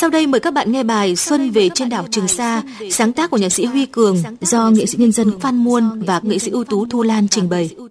Sau đây mời các bạn nghe bài Xuân về trên đảo Trường Sa, sáng tác của nhạc sĩ Huy Cường do nghệ sĩ nhân dân Phan Muôn và nghệ sĩ ưu tú Thu Lan trình bày.